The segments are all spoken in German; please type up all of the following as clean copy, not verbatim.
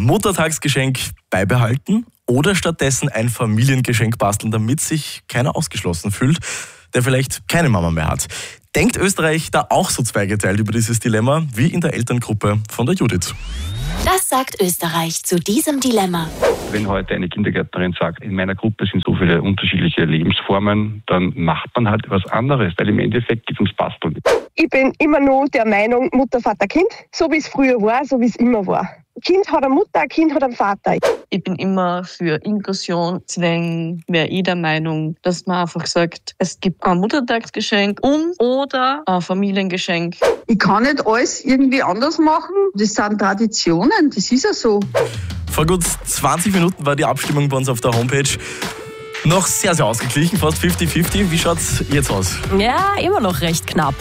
Muttertagsgeschenk beibehalten oder stattdessen ein Familiengeschenk basteln, damit sich keiner ausgeschlossen fühlt, der vielleicht keine Mama mehr hat. Denkt Österreich da auch so zweigeteilt über dieses Dilemma wie in der Elterngruppe von der Judith? Das sagt Österreich zu diesem Dilemma. Wenn heute eine Kindergärtnerin sagt, in meiner Gruppe sind so viele unterschiedliche Lebensformen, dann macht man halt was anderes, weil im Endeffekt geht es ums Basteln. Ich bin immer noch der Meinung, Mutter, Vater, Kind, so wie es früher war, so wie es immer war. Kind hat eine Mutter, ein Kind hat einen Vater. Ich bin immer für Inklusion, deswegen wäre ich der Meinung, dass man einfach sagt, es gibt ein Muttertagsgeschenk oder ein Familiengeschenk. Ich kann nicht alles irgendwie anders machen. Das sind Traditionen, das ist ja so. Vor gut 20 Minuten war die Abstimmung bei uns auf der Homepage noch sehr, sehr ausgeglichen, fast 50-50. Wie schaut's jetzt aus? Ja, immer noch recht knapp.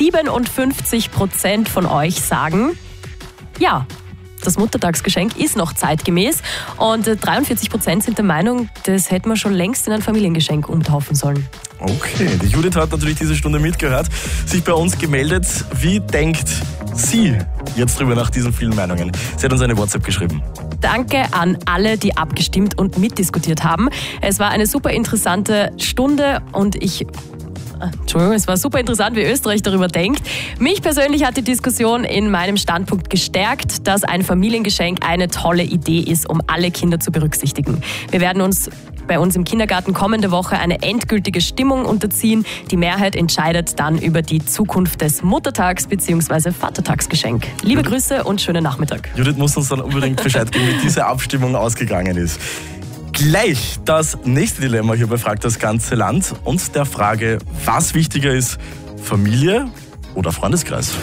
57% von euch sagen, ja, das Muttertagsgeschenk ist noch zeitgemäß und 43% sind der Meinung, das hätte man schon längst in ein Familiengeschenk umtaufen sollen. Okay, die Judith hat natürlich diese Stunde mitgehört, sich bei uns gemeldet. Wie denkt sie jetzt drüber nach diesen vielen Meinungen? Sie hat uns eine WhatsApp geschrieben. Danke an alle, die abgestimmt und mitdiskutiert haben. Es war eine super interessante Stunde und es war super interessant, wie Österreich darüber denkt. Mich persönlich hat die Diskussion in meinem Standpunkt gestärkt, dass ein Familiengeschenk eine tolle Idee ist, um alle Kinder zu berücksichtigen. Wir werden uns bei uns im Kindergarten kommende Woche eine endgültige Stimmung unterziehen. Die Mehrheit entscheidet dann über die Zukunft des Muttertags- bzw. Vatertagsgeschenk. Liebe Grüße und schönen Nachmittag. Judith muss uns dann unbedingt Bescheid geben, wie diese Abstimmung ausgegangen ist. Gleich das nächste Dilemma hier bei Fragt das ganze Land und der Frage, was wichtiger ist, Familie oder Freundeskreis?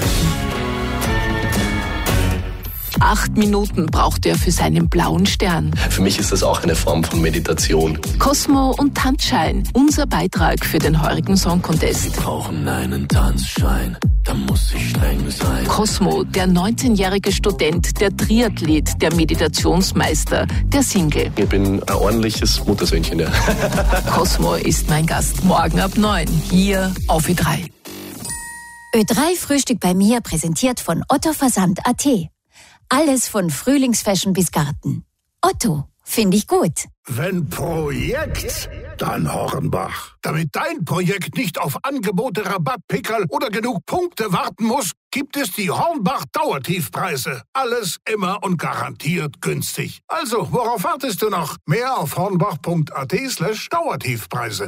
8 Minuten braucht er für seinen blauen Stern. Für mich ist das auch eine Form von Meditation. Cosmo und Tanzschein, unser Beitrag für den heurigen Song Contest. Wir brauchen einen Tanzschein, da muss ich streng sein. Cosmo, der 19-jährige Student, der Triathlet, der Meditationsmeister, der Single. Ich bin ein ordentliches Muttersöhnchen, ja. Cosmo ist mein Gast, morgen ab 9, hier auf Ö3. Ö3 Frühstück bei mir, präsentiert von Otto Versand.at. Alles von Frühlingsfashion bis Garten. Otto, finde ich gut. Wenn Projekt, dann Hornbach. Damit dein Projekt nicht auf Angebote, Rabattpickerl oder genug Punkte warten muss, gibt es die Hornbach Dauertiefpreise. Alles immer und garantiert günstig. Also, worauf wartest du noch? Mehr auf hornbach.at/Dauertiefpreise.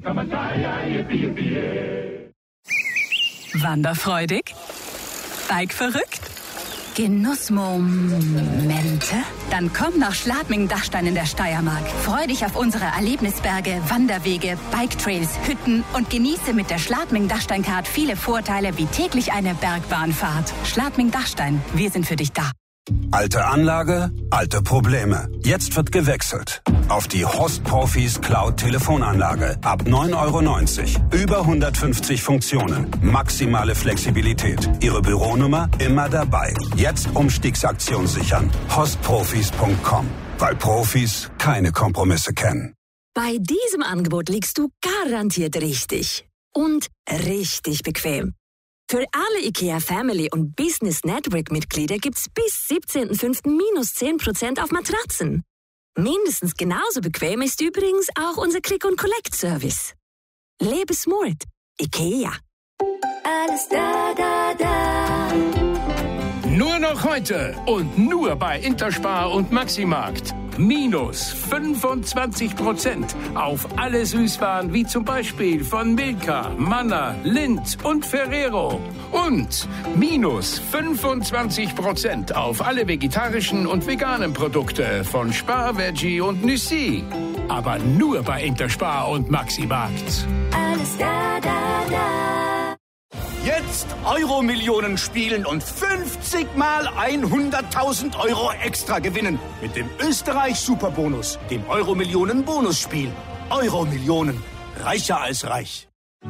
Wanderfreudig? Bikeverrückt? Genussmomente? Dann komm nach Schladming-Dachstein in der Steiermark. Freu dich auf unsere Erlebnisberge, Wanderwege, Biketrails, Hütten und genieße mit der Schladming-Dachstein-Card viele Vorteile wie täglich eine Bergbahnfahrt. Schladming-Dachstein, wir sind für dich da. Alte Anlage, alte Probleme. Jetzt wird gewechselt auf die Host-Profis Cloud-Telefonanlage. Ab 9,90 €. Über 150 Funktionen. Maximale Flexibilität. Ihre Büronummer immer dabei. Jetzt Umstiegsaktion sichern. Hostprofis.com. Weil Profis keine Kompromisse kennen. Bei diesem Angebot liegst du garantiert richtig. Und richtig bequem. Für alle IKEA Family und Business Network Mitglieder gibt's bis 17.05. minus 10% auf Matratzen. Mindestens genauso bequem ist übrigens auch unser Click-and-Collect-Service. Lebe smart. IKEA. Alles da, da, da. Nur noch heute und nur bei Interspar und Maximarkt. Minus 25% auf alle Süßwaren wie zum Beispiel von Milka, Manna, Lindt und Ferrero. Und minus 25% auf alle vegetarischen und veganen Produkte von Spar, Veggie und Nüssi. Aber nur bei Interspar und Maximarkt. Alles da, da, da. Jetzt Euro-Millionen spielen und 50 mal 100.000 € extra gewinnen. Mit dem Österreich-Superbonus, dem Euro-Millionen-Bonusspiel. Euro-Millionen. Reicher als reich.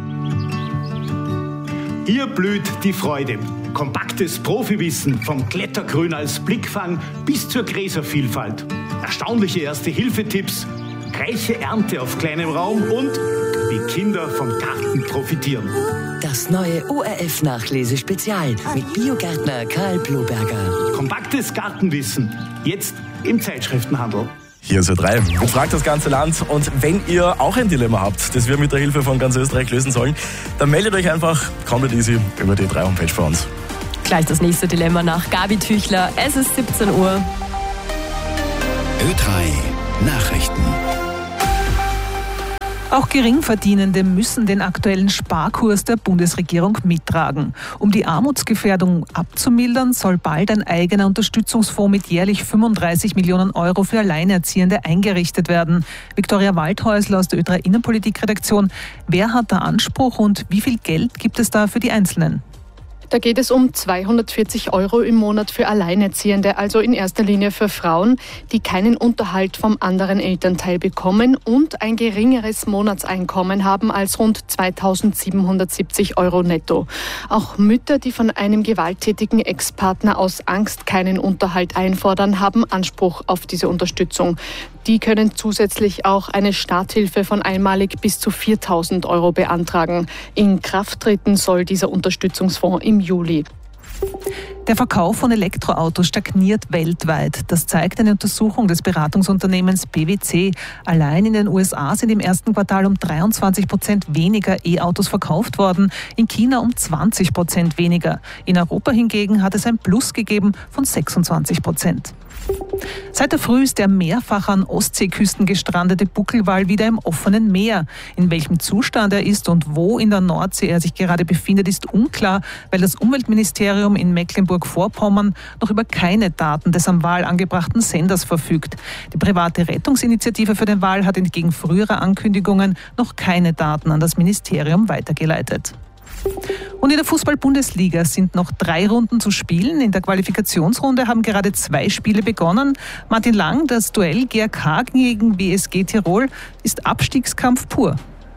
Hier blüht die Freude. Kompaktes Profiwissen vom Klettergrün als Blickfang bis zur Gräservielfalt. Erstaunliche Erste-Hilfe-Tipps, reiche Ernte auf kleinem Raum und wie Kinder vom Garten profitieren. Das neue ORF-Nachlesespezial mit Biogärtner Karl Bloberger. Kompaktes Gartenwissen. Jetzt im Zeitschriftenhandel. Hier ist Ö3. Wir fragen das ganze Land. Und wenn ihr auch ein Dilemma habt, das wir mit der Hilfe von ganz Österreich lösen sollen, dann meldet euch einfach komplett easy über die Ö3-Homepage bei uns. Gleich das nächste Dilemma nach Gabi Tüchler. Es ist 17 Uhr. Ö3 Nachrichten. Auch Geringverdienende müssen den aktuellen Sparkurs der Bundesregierung mittragen. Um die Armutsgefährdung abzumildern, soll bald ein eigener Unterstützungsfonds mit jährlich 35 Millionen Euro für Alleinerziehende eingerichtet werden. Viktoria Waldhäusler aus der Ö3 Innenpolitikredaktion. Wer hat da Anspruch und wie viel Geld gibt es da für die Einzelnen? Da geht es um 240 Euro im Monat für Alleinerziehende, also in erster Linie für Frauen, die keinen Unterhalt vom anderen Elternteil bekommen und ein geringeres Monatseinkommen haben als rund 2.770 Euro netto. Auch Mütter, die von einem gewalttätigen Ex-Partner aus Angst keinen Unterhalt einfordern, haben Anspruch auf diese Unterstützung. Die können zusätzlich auch eine Starthilfe von einmalig bis zu 4.000 Euro beantragen. In Kraft treten soll dieser Unterstützungsfonds im Juli. Der Verkauf von Elektroautos stagniert weltweit. Das zeigt eine Untersuchung des Beratungsunternehmens PwC. Allein in den USA sind im ersten Quartal um 23% weniger E-Autos verkauft worden, in China um 20% weniger. In Europa hingegen hat es ein Plus gegeben von 26%. Seit der Früh ist der mehrfach an Ostseeküsten gestrandete Buckelwal wieder im offenen Meer. In welchem Zustand er ist und wo in der Nordsee er sich gerade befindet, ist unklar, weil das Umweltministerium in Mecklenburg-Vorpommern noch über keine Daten des am Wal angebrachten Senders verfügt. Die private Rettungsinitiative für den Wal hat entgegen früherer Ankündigungen noch keine Daten an das Ministerium weitergeleitet. Und in der Fußball-Bundesliga sind noch 3 Runden zu spielen. In der Qualifikationsrunde haben gerade 2 Spiele begonnen. Martin Lang, das Duell GRK gegen WSG Tirol ist Abstiegskampf pur.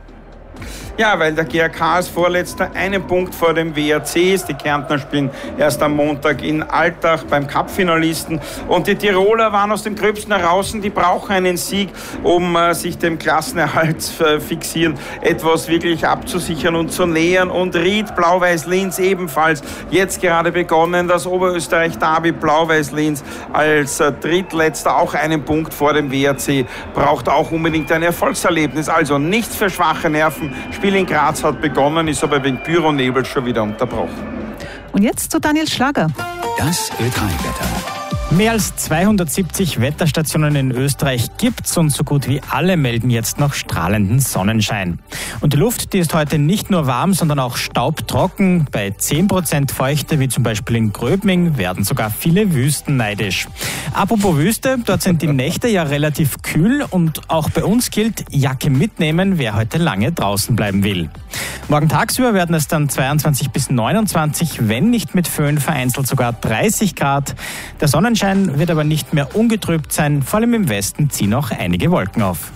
Ja, weil der GRK als Vorletzter einen Punkt vor dem WRC ist. Die Kärntner spielen erst am Montag in Altach beim Cup-Finalisten. Und die Tiroler waren aus dem Gröbsten heraus. Die brauchen einen Sieg, um sich dem Klassenerhalt fixieren, etwas wirklich abzusichern und zu nähern. Und Ried, Blau-Weiß-Linz ebenfalls jetzt gerade begonnen. Das Oberösterreich-Derby Blau-Weiß-Linz als Drittletzter, auch einen Punkt vor dem WRC, braucht auch unbedingt ein Erfolgserlebnis. Also nichts für schwache Nerven. Spiel in Graz hat begonnen, ist aber wegen Büronebel schon wieder unterbrochen. Und jetzt zu Daniel Schlager. Das Ö3-Wetter. Mehr als 270 Wetterstationen in Österreich gibt's und so gut wie alle melden jetzt noch strahlenden Sonnenschein. Und die Luft, die ist heute nicht nur warm, sondern auch staubtrocken. Bei 10% Feuchte, wie zum Beispiel in Gröbming, werden sogar viele Wüsten neidisch. Apropos Wüste, dort sind die Nächte ja relativ kühl und auch bei uns gilt, Jacke mitnehmen, wer heute lange draußen bleiben will. Morgen tagsüber werden es dann 22 bis 29, wenn nicht mit Föhn vereinzelt sogar 30 Grad. Der Sonnenschein wird aber nicht mehr ungetrübt sein, vor allem im Westen ziehen auch einige Wolken auf.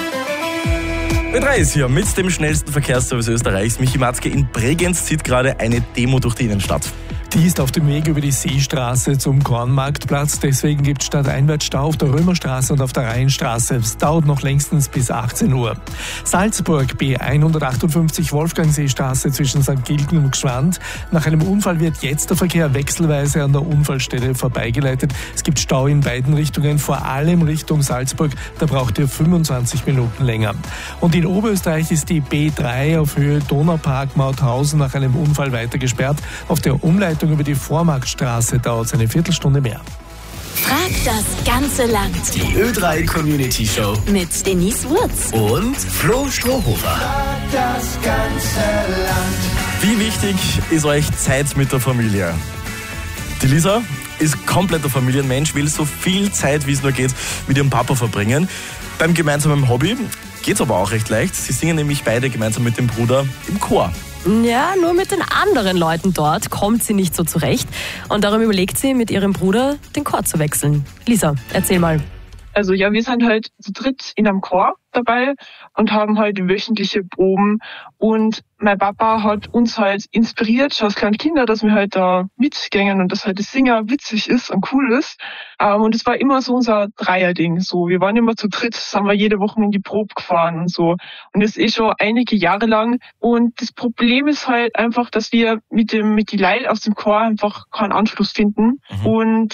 Ö3 ist hier mit dem schnellsten Verkehrsservice Österreichs. Michi Matzke in Bregenz zieht gerade eine Demo durch die Innenstadt. Die ist auf dem Weg über die Seestraße zum Kornmarktplatz. Deswegen gibt es stadteinwärts Stau auf der Römerstraße und auf der Rheinstraße. Es dauert noch längstens bis 18 Uhr. Salzburg, B158 Wolfgangseestraße zwischen St. Gilgen und Gschwand. Nach einem Unfall wird jetzt der Verkehr wechselweise an der Unfallstelle vorbeigeleitet. Es gibt Stau in beiden Richtungen, vor allem Richtung Salzburg. Da braucht ihr 25 Minuten länger. Und in Oberösterreich ist die B3 auf Höhe Donaupark-Mauthausen nach einem Unfall weiter gesperrt. Auf der Umleitung über die Vormarktstraße dauert es eine Viertelstunde mehr. Frag das ganze Land. Die Ö3 Community Show Mit Denise Wurz und Flo Strohhofer. Das ganze Land. Wie wichtig ist euch Zeit mit der Familie? Die Lisa ist kompletter Familienmensch, will so viel Zeit, wie es nur geht, mit ihrem Papa verbringen. Beim gemeinsamen Hobby geht's aber auch recht leicht. Sie singen nämlich beide gemeinsam mit dem Bruder im Chor. Ja, nur mit den anderen Leuten dort kommt sie nicht so zurecht. Und darum überlegt sie, mit ihrem Bruder den Chor zu wechseln. Lisa, erzähl mal. Also ja, wir sind halt zu dritt in einem Chor dabei und haben halt wöchentliche Proben. Und mein Papa hat uns halt inspiriert, schon als kleine Kinder, dass wir halt da mitgängen und dass halt das Singen witzig ist und cool ist. Und es war immer so unser Dreierding. So, wir waren immer zu dritt, sind wir jede Woche in die Probe gefahren und so. Und das ist schon einige Jahre lang. Und das Problem ist halt einfach, dass wir mit die Leute aus dem Chor einfach keinen Anschluss finden. Und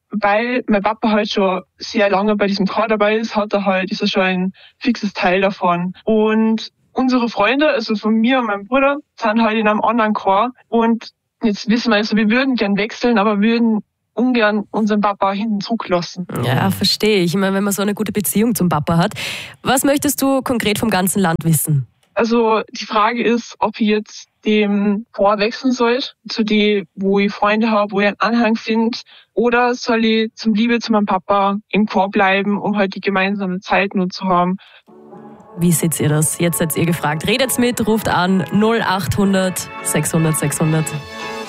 weil mein Papa halt schon sehr lange bei diesem Chor dabei ist, ist er schon ein fixes Teil davon. Und unsere Freunde, also von mir und meinem Bruder, sind halt in einem anderen Chor. Und jetzt wissen wir, also wir würden gern wechseln, aber würden ungern unseren Papa hinten zurücklassen. Ja, verstehe ich. Ich meine, wenn man so eine gute Beziehung zum Papa hat. Was möchtest du konkret vom ganzen Land wissen? Also die Frage ist, ob ich jetzt dem Chor wechseln soll, zu dem, wo ich Freunde habe, wo ich einen Anhang finde, oder soll ich zum Liebe zu meinem Papa im Chor bleiben, um halt die gemeinsame Zeit nur zu haben. Wie seht ihr das? Jetzt seid ihr gefragt. Redet's mit, ruft an 0800 600 600.